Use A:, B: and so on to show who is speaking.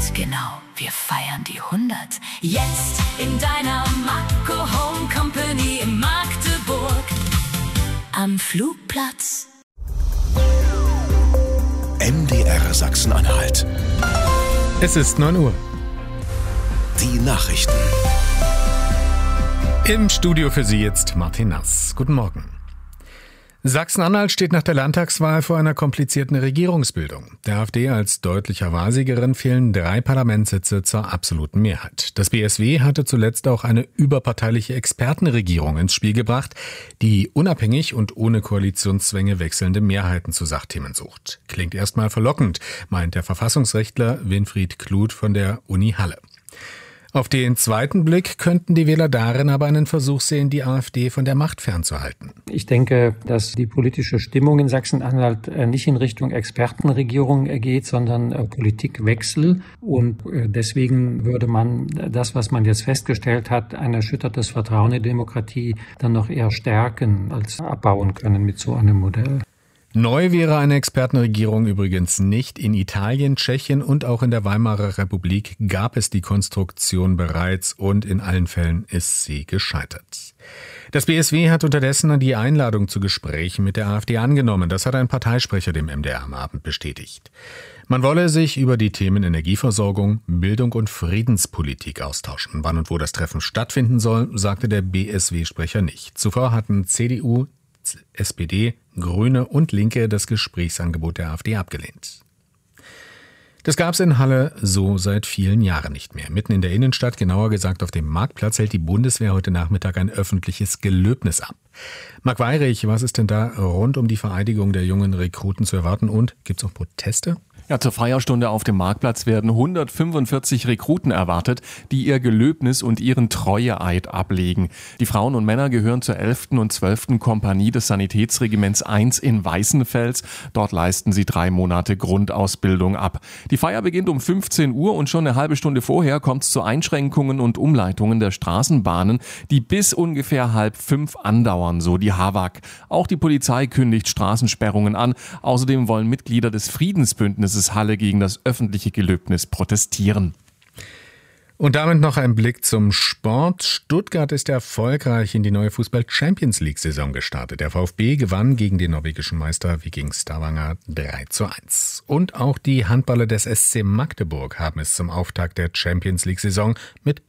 A: ganz genau, wir feiern die 100. Jetzt in deiner Makro Home Company in Magdeburg am Flugplatz.
B: MDR Sachsen-Anhalt.
C: Es ist 9 Uhr.
B: Die Nachrichten.
C: Im Studio für Sie jetzt Martin Nass. Guten Morgen. Sachsen-Anhalt steht nach der Landtagswahl vor einer komplizierten Regierungsbildung. Der AfD als deutlicher Wahrsiegerin fehlen 3 Parlamentssitze zur absoluten Mehrheit. Das BSW hatte zuletzt auch eine überparteiliche Expertenregierung ins Spiel gebracht, die unabhängig und ohne Koalitionszwänge wechselnde Mehrheiten zu Sachthemen sucht. Klingt erstmal verlockend, meint der Verfassungsrechtler Winfried Kluth von der Uni Halle. Auf den zweiten Blick könnten die Wähler darin aber einen Versuch sehen, die AfD von der Macht fernzuhalten.
D: Ich denke, dass die politische Stimmung in Sachsen-Anhalt nicht in Richtung Expertenregierung geht, sondern Politikwechsel. Und deswegen würde man das, was man jetzt festgestellt hat, ein erschüttertes Vertrauen in Demokratie, dann noch eher stärken als abbauen können mit so einem Modell.
C: Neu wäre eine Expertenregierung übrigens nicht. In Italien, Tschechien und auch in der Weimarer Republik gab es die Konstruktion bereits und in allen Fällen ist sie gescheitert. Das BSW hat unterdessen die Einladung zu Gesprächen mit der AfD angenommen. Das hat ein Parteisprecher dem MDR am Abend bestätigt. Man wolle sich über die Themen Energieversorgung, Bildung und Friedenspolitik austauschen. Wann und wo das Treffen stattfinden soll, sagte der BSW-Sprecher nicht. Zuvor hatten CDU, SPD, Grüne und Linke das Gesprächsangebot der AfD abgelehnt. Das gab es in Halle so seit vielen Jahren nicht mehr. Mitten in der Innenstadt, genauer gesagt auf dem Marktplatz, hält die Bundeswehr heute Nachmittag ein öffentliches Gelöbnis ab. Marc Weyrich, was ist denn da rund um die Vereidigung der jungen Rekruten zu erwarten und gibt es auch Proteste?
E: Ja, zur Feierstunde auf dem Marktplatz werden 145 Rekruten erwartet, die ihr Gelöbnis und ihren Treueeid ablegen. Die Frauen und Männer gehören zur 11. und 12. Kompanie des Sanitätsregiments 1 in Weißenfels. Dort leisten sie 3 Monate Grundausbildung ab. Die Feier beginnt um 15 Uhr und schon eine halbe Stunde vorher kommt es zu Einschränkungen und Umleitungen der Straßenbahnen, die bis ungefähr 4:30 andauern, so die HAWAG. Auch die Polizei kündigt Straßensperrungen an. Außerdem wollen Mitglieder des Friedensbündnisses Halle gegen das öffentliche Gelöbnis protestieren.
C: Und damit noch ein Blick zum Sport. Stuttgart ist erfolgreich in die neue Fußball-Champions-League-Saison gestartet. Der VfB gewann gegen den norwegischen Meister Viking Stavanger 3:1. Und auch die Handballer des SC Magdeburg haben es zum Auftakt der Champions-League-Saison mit